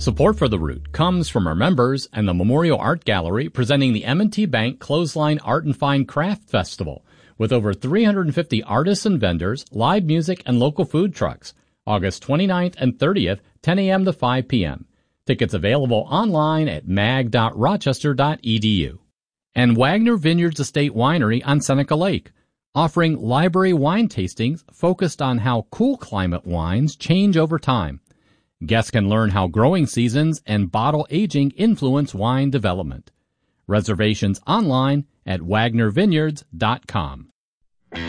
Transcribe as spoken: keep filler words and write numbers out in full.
Support for The Root comes from our members and the Memorial Art Gallery presenting the M and T Bank Clothesline Art and Fine Craft Festival with over three hundred fifty artists and vendors, live music, and local food trucks. August twenty-ninth and thirtieth, ten a.m. to five p.m. Tickets available online at mag dot rochester dot e d u. And Wagner Vineyards Estate Winery on Seneca Lake, offering library wine tastings focused on how cool climate wines change over time. Guests can learn how growing seasons and bottle aging influence wine development. Reservations online at wagner vineyards dot com.